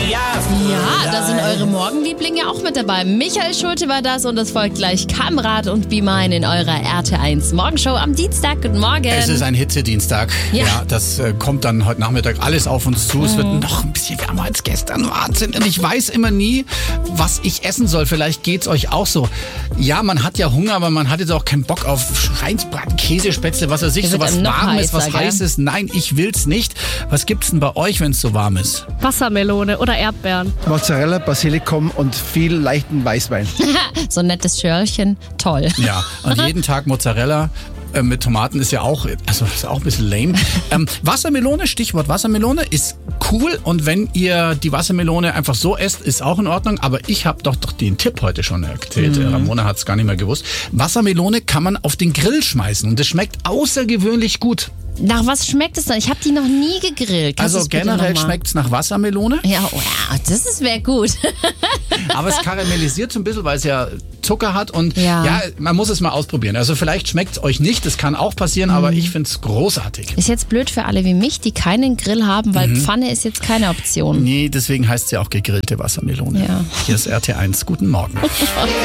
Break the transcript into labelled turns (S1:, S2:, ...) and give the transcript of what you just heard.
S1: Ja, da sind eure Morgenlieblinge auch mit dabei. Michael Schulte war das und es folgt gleich Kamrat und Be Mine in eurer RT1 Morgenshow am Dienstag. Guten Morgen.
S2: Es ist ein Hitzedienstag.
S1: Ja.
S2: Das kommt dann heute Nachmittag alles auf uns zu. Es wird noch ein bisschen wärmer als gestern. Wahnsinn. Und ich weiß immer nie, was ich essen soll. Vielleicht geht's euch auch so. Ja, man hat ja Hunger, aber man hat jetzt auch keinen Bock auf Schweinsbraten, Käsespätzle, was weiß ich, so was Warmes, was Heißes. Nein, ich will's nicht. Was gibt's denn bei euch, wenn es so warm ist?
S3: Wassermelone oder Erdbeeren.
S4: Mozzarella, Basilikum und viel leichten Weißwein.
S1: So ein nettes Schörchen, toll.
S2: Ja, und jeden Tag Mozzarella mit Tomaten ist ja auch, also ist auch ein bisschen lame. Wassermelone, Stichwort Wassermelone, ist cool und wenn ihr die Wassermelone einfach so esst, ist auch in Ordnung, aber ich habe doch den Tipp heute schon erzählt. Ramona hat es gar nicht mehr gewusst. Wassermelone kann man auf den Grill schmeißen und das schmeckt außergewöhnlich gut.
S1: Nach was schmeckt es dann? Ich habe die noch nie gegrillt.
S2: Also generell schmeckt es nach Wassermelone.
S1: Ja, oh ja, das wäre gut.
S2: Aber es karamellisiert so ein bisschen, weil es ja Zucker hat und ja, man muss es mal ausprobieren. Also vielleicht schmeckt es euch nicht, das kann auch passieren, aber ich finde es großartig.
S1: Ist jetzt blöd für alle wie mich, die keinen Grill haben, weil Pfanne ist jetzt keine Option.
S2: Nee, deswegen heißt es ja auch gegrillte Wassermelone.
S1: Ja.
S2: Hier ist RT1. Guten Morgen.